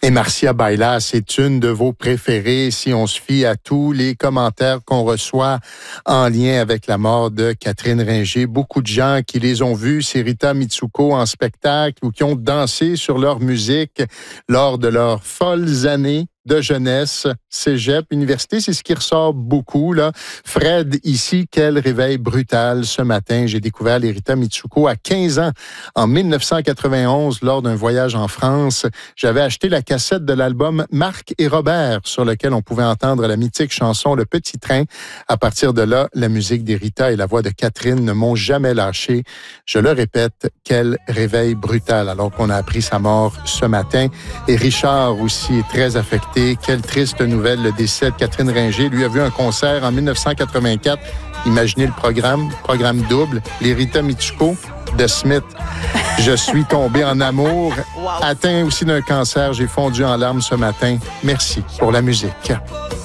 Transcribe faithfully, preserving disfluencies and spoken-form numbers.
Et Marcia Baila, c'est une de vos préférées si on se fie à tous les commentaires qu'on reçoit en lien avec la mort de Catherine Ringer. Beaucoup de gens qui les ont vus, c'est Rita Mitsuko en spectacle ou qui ont dansé sur leur musique lors de leurs folles années de jeunesse, cégep, université, c'est ce qui ressort beaucoup, là. Fred, ici, quel réveil brutal ce matin. J'ai découvert les Rita Mitsuko à quinze ans, en dix-neuf cent quatre-vingt-onze, lors d'un voyage en France. J'avais acheté la cassette de l'album Marc et Robert, sur lequel on pouvait entendre la mythique chanson Le Petit Train. À partir de là, la musique des Rita et la voix de Catherine ne m'ont jamais lâché. Je le répète, quel réveil brutal, alors qu'on a appris sa mort ce matin. Et Richard aussi est très affecté. Quelle triste nouvelle, le décès de Catherine Ringer. Lui a vu un concert en dix-neuf cent quatre-vingt-quatre. Imaginez le programme, programme double, les Rita Mitsuko de Smith. Je suis tombé en amour, wow. Atteint aussi d'un cancer. J'ai fondu en larmes ce matin. Merci pour la musique.